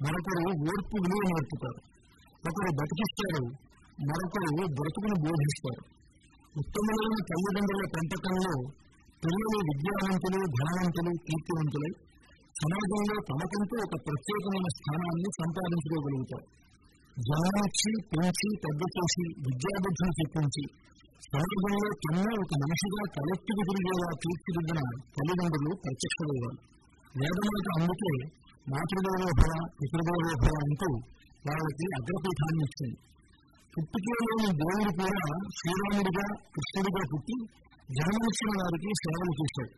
మరొకరు ఓర్పు విలువ నేర్పుతారు. ఒకరు బతికిస్తారు, మరొకరు బ్రతుకును బోధిస్తారు. ఉత్తమమైన తల్లిదండ్రుల పెంపకంలో పిల్లలు విద్యావంతులు, ధనవంతులు, కీర్తివంతులై సమాజంలో తమకంటూ ఒక ప్రత్యేకమైన స్థానాన్ని సంపాదించుకోగలుగుతారు. జన్మనిచ్చి, పెంచి, పెద్ద చేసి, విద్యాబుద్ధులు చెప్పించి సమాజంలో తమ ఒక మనిషిగా తలెత్తుకు తిరిగేలా తీర్చిదిద్దిన తల్లిదండ్రులు ప్రత్యక్ష దైవాలు. వేదమాత అందుకే మాతృదేవోభవ, పితృదేవోభవ అంటూ వాళ్ళకి అగ్రపీఠాన్ని ఇచ్చింది. పుట్టుకలోని దేవుడు కూడా శ్రీరాముడిగా, కృష్ణుడిగా పుట్టి జన్మనిచ్చిన వారికి సేవలు చేశాడు.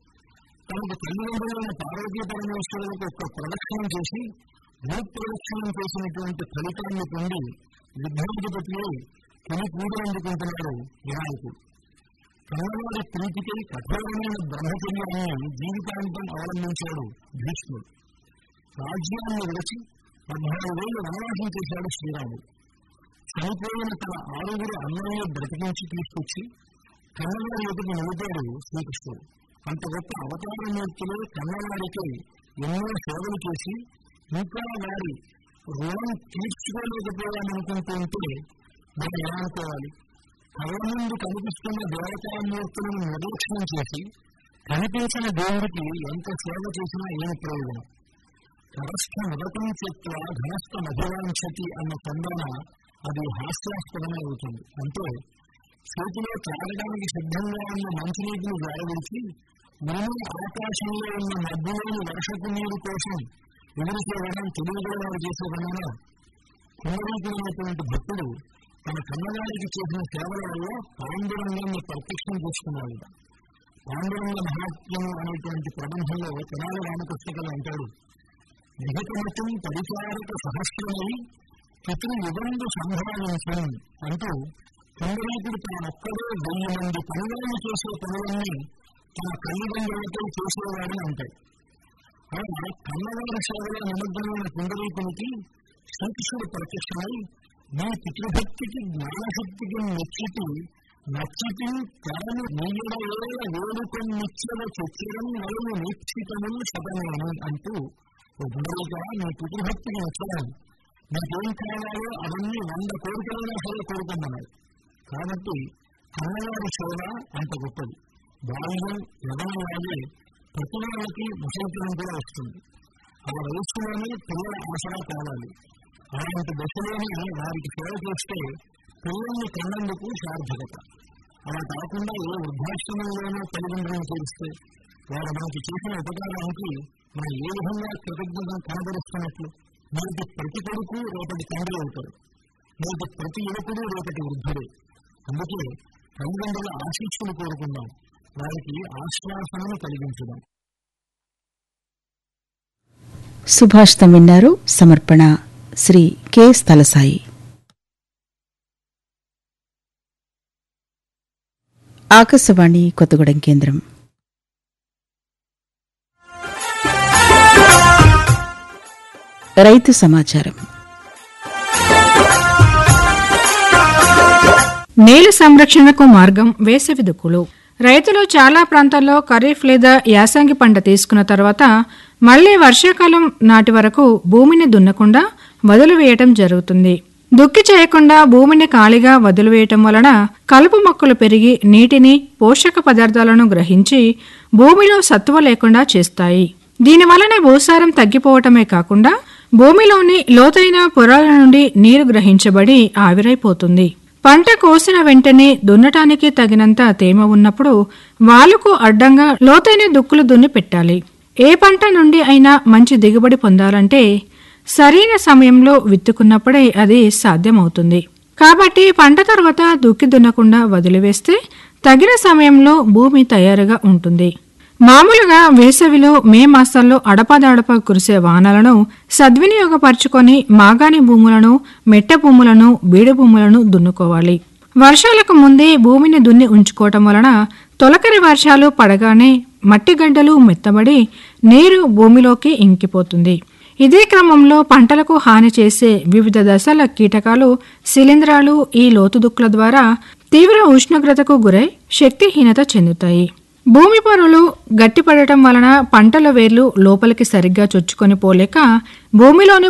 తనకు తల్లిదండ్రులైన పార్వతీ పరమేశ్వరులకు ఒక ప్రదక్షిణం చేసి భూప్రదక్షిణం చేసినటువంటి ఫలితాన్ని పొంది విఘ్నాధిపతి తొలి పూజలు అందుకుంటున్నాడు వినాయకుడు. కన్నవారి ప్రీతికై కఠోరమైన బ్రహ్మచర్యాన్ని జీవితాంతం అవలంబించాడు భీష్ముడు. రాజ్యాన్ని విడిచి 14 ఏళ్లు వనవాసం చేశాడు శ్రీరాముడు. చనిపోయిన తన 6 అన్నయ్య బ్రతికించి తీసుకొచ్చి కన్నవారి ఎదుట నిలిపాడు శ్రీకృష్ణుడు. అంత గొప్ప అవతారమూర్తులు కన్నవారికి ఎన్నో సేవలు చేసి ఇంకా వారి రుణం తీర్చుకోలేకపోవాలనుకుంటూ ఉంటే మనం ఎలా అనుకోవాలి? కళ్ళ ముందు కనిపిస్తున్న దేవతామూర్తులను నిర్లక్ష్యం చేసి కనిపించిన దేవుడికి ఎంత సేవ చేసినా ఏమి ప్రయోజనం? కరస్థ మదకం చెత్త ఘనస్థ మధురాంశతి అన్న తండ్రన అది హాస్యాస్పదమే అవుతుంది. అంటే చేతిలో తాగడానికి సిద్ధంగా ఉన్న మంచినీటిని గారవిడిచి భూమి ఆకాశంలో ఉన్న మబ్బులోని వర్షపు నీరు కోసం ఎదురుచేయడం తెలియజేయడం చేసే పనిగా కుంభరీకులైనటువంటి భక్తుడు తన కన్నవారికి చేసిన సేవల వల్ల పాండురంగాన్ని ప్రత్యక్షం చేసుకున్నాడు. పాండురంగ మహాత్మ్యం అనేటువంటి ప్రబంధంలో తెనాలి రామకృష్ణ అంటాడు, నిహితమతం పరిచారక సహస్రమై పితృయుగందు సంభావించం అంటూ కుంభరీకుడు తానొక్కడే 1000 మంది పనులను చేసే పనులన్నీ తన తల్లిదండ్రులతో చేసేవాడని అంటాడు. అలా కన్నవారి సేవలో నిమగ్నమైన కుంభరీకునికి శ్రీకృష్ణుడు ప్రత్యక్షమై నీ పితృభక్తికి జ్ఞానశక్తికి నచ్చితి తెరను నీయడవేళ వేడుకొన్నిచ్చల చక్రం నలుగు నిశ్చితములు శతమేను అంటూ కుంభరీక నీ పితృభక్తికి నచ్చడం, నీకేం కావాలో అవన్నీ 100 కోరికలైనా సరే కోరుకున్నాడు. కాబట్టి కన్నవారి సేవ అంత గొప్పది. బాల్యం యవనం లాగే ప్రతి వాళ్ళకి ముసలితనం కూడా వస్తుంది. ఆ వయస్సులోనే పిల్లల ఆసరా కావాలి. అలాంటి దశలోనే వారికి సేవ చేస్తే పిల్లల్ని కన్నందుకు సార్థకత. అలా కాకుండా ఏ వృద్ధాశ్రమంలోనూ తల్లిదండ్రులను చేరిస్తే వారు మనకి చేసిన ఉపకారానికి మనం ఏ విధంగా కృతజ్ఞత కనబరుస్తున్నట్లు? మనకి ప్రతి కొడుకు రేపటి తండ్రి అవుతారు, మనకి ప్రతి యువకుడు రేపటి వృద్ధుడే. అందుకే తల్లిదండ్రుల ఆశీస్సులు కోరుకుందాం, వారికి ఆశ్వాసనను కలిగించుదాం. సుభాషితం విన్నారు. సమర్పణ శ్రీ కె స్థలసాయి. ఆకాశవాణి కొత్తగూడెం కేంద్రం. రైతు సమాచారం. నేల సంరక్షణకు మార్గం వేసవి దుక్కులు. రైతులు చాలా ప్రాంతాల్లో ఖరీఫ్ లేదా యాసంగి పంట తీసుకున్న తర్వాత మళ్లీ వర్షాకాలం నాటి వరకు భూమిని దున్నకుండా వదిలివేయటం జరుగుతుంది. దుక్కి చేయకుండా భూమిని ఖాళీగా వదిలివేయటం వలన కలుపు మొక్కలు పెరిగి నీటిని, పోషక పదార్థాలను గ్రహించి భూమిలో సత్తువ లేకుండా చేస్తాయి. దీనివలన భూసారం తగ్గిపోవటమే కాకుండా భూమిలోని లోతైన పొరల నుండి నీరు గ్రహించబడి ఆవిరైపోతుంది. పంట కోసిన వెంటనే దున్నటానికి తగినంత తేమ ఉన్నప్పుడు వాలుకు అడ్డంగా లోతైన దుక్కులు దున్ని పెట్టాలి. ఏ పంట నుండి అయినా మంచి దిగుబడి పొందాలంటే సరైన సమయంలో విత్తుకున్నప్పుడే అది సాధ్యమవుతుంది. కాబట్టి పంట తర్వాత దుక్కి దున్నకుండా వదిలివేస్తే తగిన సమయంలో భూమి తయారుగా ఉంటుంది. మామూలుగా వేసవిలో మే మాసాల్లో అడపాదడపా కురిసే వానలను సద్వినియోగపరుచుకొని మాగాణి భూములను, మెట్ట భూములను, బీడు భూములను దున్నుకోవాలి. వర్షాలకు ముందే భూమిని దున్ని ఉంచుకోవటం వలన తొలకరి వర్షాలు పడగానే మట్టిగడ్డలు మెత్తబడి నీరు భూమిలోకి ఇంకిపోతుంది. ఇదే క్రమంలో పంటలకు హాని చేసే వివిధ దశల కీటకాలు, శిలీంధ్రాలు ఈ లోతుదుక్కుల ద్వారా తీవ్ర ఉష్ణోగ్రతకు గురై శక్తిహీనత చెందుతాయి. భూమి పొరలు గట్టిపడటం వలన పంటల వేర్లు లోపలికి సరిగ్గా చొచ్చుకొని పోలేక భూమిలోని